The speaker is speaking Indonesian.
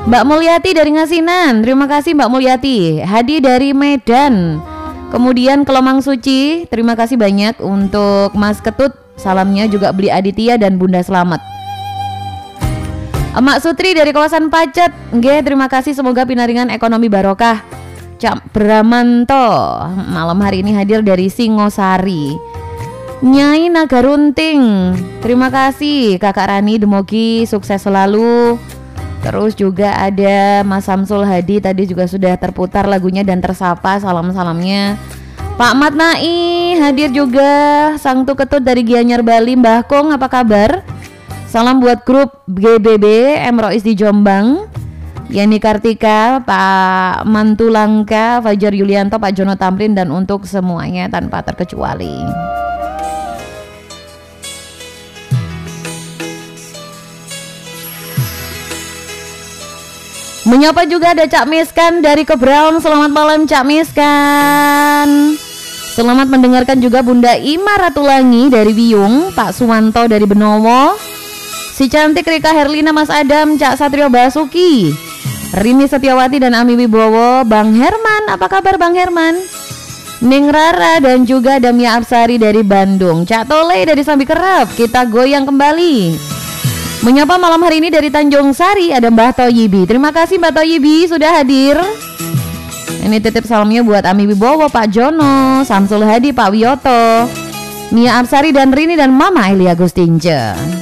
Mbak Mulyati dari Ngasinan, terima kasih Mbak Mulyati. Hadi dari Medan, kemudian Kelomang Suci, terima kasih banyak. Untuk Mas Ketut, salamnya juga Beli Aditya dan Bunda Slamet. Emak Sutri dari kawasan Pacet, nggih, terima kasih, semoga pinaringan ekonomi barokah. Cak Bramanto malam hari ini hadir dari Singosari. Nyai Nagarunting, terima kasih Kakak Rani, demogi sukses selalu. Terus juga ada Mas Samsul Hadi, tadi juga sudah terputar lagunya dan tersapa, salam-salamnya. Pak Matnai hadir juga, Sang Tuketut dari Gianyar Bali. Mbah Kong apa kabar? Salam buat grup GBB Emrois di Jombang, Yani Kartika, Pak Mantulangka, Fajar Yulianto, Pak Jono Tamrin, dan untuk semuanya tanpa terkecuali. Menyapa juga ada Cak Miskan dari Kebraun. Selamat malam Cak Miskan. Selamat mendengarkan juga Bunda Ima Ratulangi dari Wiyung, Pak Suwanto dari Benowo, si cantik Rika Herlina, Mas Adam, Cak Satrio Basuki, Rini Setiawati dan Ami Wibowo. Bang Herman, apa kabar Bang Herman? Ning Rara dan juga Damia Absari dari Bandung. Cak Tole dari Sambi Kerap, kita goyang kembali. Menyapa malam hari ini dari Tanjung Sari ada Mbah Toyibi. Terima kasih Mbah Toyibi sudah hadir. Ini titip salamnya buat Ami Wibowo, Pak Jono, Samsul Hadi, Pak Wiyoto, Mia Absari dan Rini dan Mama Elia Gustinje.